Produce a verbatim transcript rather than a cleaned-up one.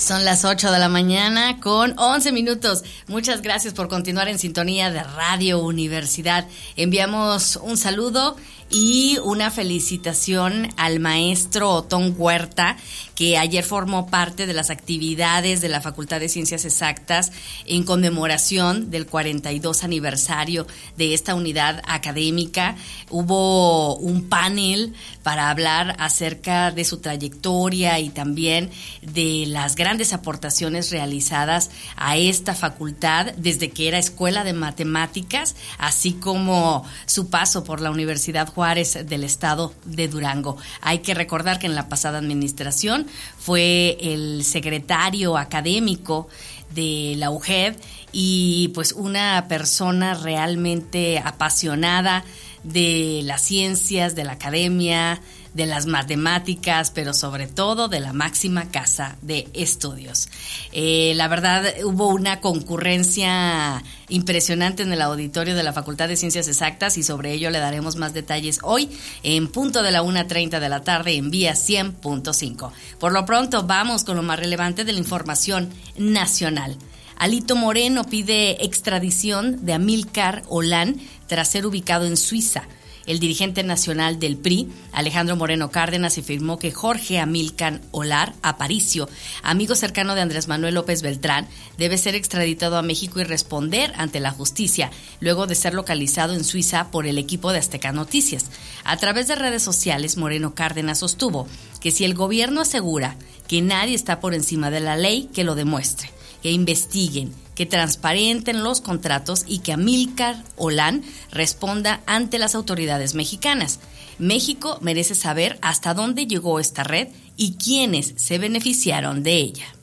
Son las ocho de la mañana con once minutos. Muchas gracias por continuar en sintonía de Radio Universidad. Enviamos un saludo y una felicitación al maestro Otón Huerta, que ayer formó parte de las actividades de la Facultad de Ciencias Exactas en conmemoración del cuarenta y dos aniversario de esta unidad académica. Hubo un panel para hablar acerca de su trayectoria y también de las grandes aportaciones realizadas a esta facultad desde que era Escuela de Matemáticas, así como su paso por la Universidad Juárez del estado de Durango. Hay que recordar que en la pasada administración fue el secretario académico de la U G E D y pues una persona realmente apasionada de las ciencias, de la academia, de las matemáticas, pero sobre todo de la máxima casa de estudios. Eh, la verdad, hubo una concurrencia impresionante en el auditorio de la Facultad de Ciencias Exactas y sobre ello le daremos más detalles hoy en punto de la una treinta de la tarde en Vía cien punto cinco. Por lo pronto, vamos con lo más relevante de la información nacional. Alito Moreno pide extradición de Amílcar Olán tras ser ubicado en Suiza. El dirigente nacional del P R I, Alejandro Moreno Cárdenas, afirmó que Jorge Amílcar Olán Aparicio, amigo cercano de Andrés Manuel López Beltrán, debe ser extraditado a México y responder ante la justicia, luego de ser localizado en Suiza por el equipo de Azteca Noticias. A través de redes sociales, Moreno Cárdenas sostuvo que si el gobierno asegura que nadie está por encima de la ley, que lo demuestre, que investiguen, que transparenten los contratos y que Amílcar Olán responda ante las autoridades mexicanas. México merece saber hasta dónde llegó esta red y quiénes se beneficiaron de ella.